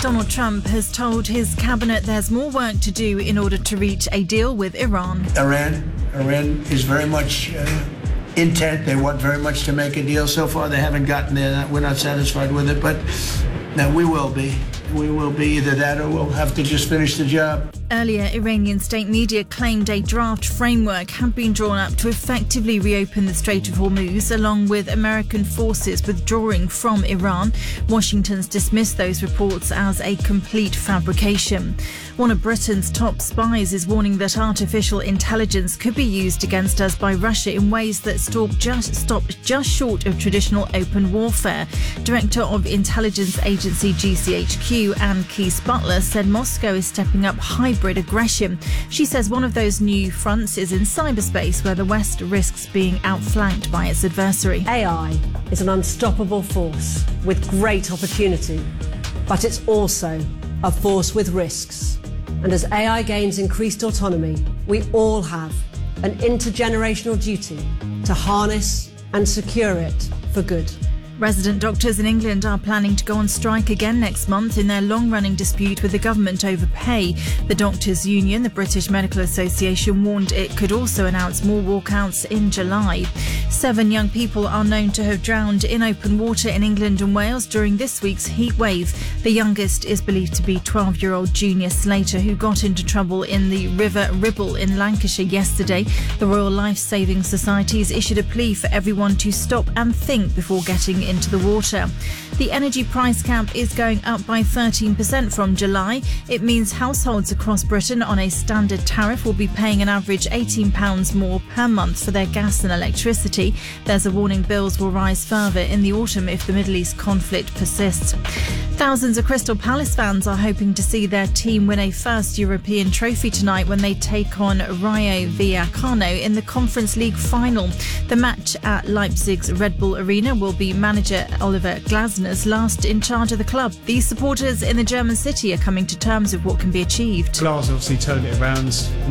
Donald Trump has told his cabinet there's more work to do in order to reach a deal with Iran. Iran is very much intent. They want very much to make a deal. So far, they haven't gotten there. We're not satisfied with it, but no, we will be. We will be either that or we'll have to just finish the job. Earlier, Iranian state media claimed a draft framework had been drawn up to effectively reopen the Strait of Hormuz, along with American forces withdrawing from Iran. Washington's dismissed those reports as a complete fabrication. One of Britain's top spies is warning that artificial intelligence could be used against us by Russia in ways that stop just short of traditional open warfare. Director of intelligence agency GCHQ, Anne Keyes-Butler, said Moscow is stepping up hybrid aggression. She says one of those new fronts is in cyberspace, where the West risks being outflanked by its adversary. AI is an unstoppable force with great opportunity, but it's also a force with risks. And as AI gains increased autonomy, we all have an intergenerational duty to harness and secure it for good. Resident doctors in England are planning to go on strike again next month in their long-running dispute with the government over pay. The doctors' union, the British Medical Association, warned it could also announce more walkouts in July. 7 young people are known to have drowned in open water in England and Wales during this week's heat wave. The youngest is believed to be 12-year-old Junior Slater, who got into trouble in the River Ribble in Lancashire yesterday. The Royal Life Saving Society has issued a plea for everyone to stop and think before getting into the water. The energy price cap is going up by 13% from July. It means households across Britain on a standard tariff will be paying an average £18 more per month for their gas and electricity. There's a warning bills will rise further in the autumn if the Middle East conflict persists. Thousands of Crystal Palace fans are hoping to see their team win a first European trophy tonight when they take on Rayo Vallecano in the Conference League final. The match at Leipzig's Red Bull Arena will be manager Oliver Glasner's last in charge of the club. These supporters in the German city are coming to terms with what can be achieved. Glasner obviously turned it around.